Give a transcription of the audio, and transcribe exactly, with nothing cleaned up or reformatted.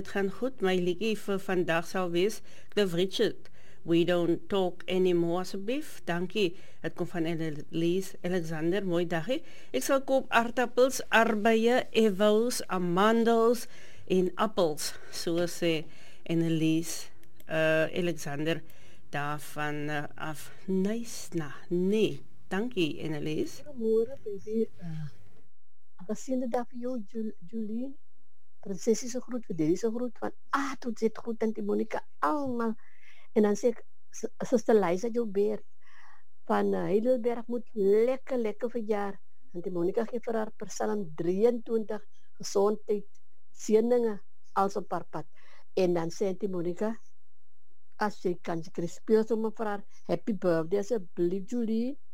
dit gaan goed. My liedjie vir vandag sal wees Cliff Richard. We don't talk anymore, asseblief. Dankie. Het kom van Elise Alexander. Mooi dagie. Ek sal koop aardappels, arbeie, evels, amandels en appels. So sê Elise uh, Alexander daarvan uh, af. Nice, na, nee. Dankie, Elise. Goeiemôre, baby. Uh, Geseënde dag vir jou, Jul Julie. Prinsesie se groet, vir Denny se groet, van A tot Z groet, Tantie Monica, almal. En dan sê ek, Suster Liza Joubert, van uh, Heidelberg moet lekker, lekker verjaar. Tantie Monica gee vir haar Psalm drieëntwintig, gezondheid, seëninge, als op haar pad. En dan sê Tantie Monica, as jy kan, jy kan speel sommer vir haar, happy birthday, asseblief Julie.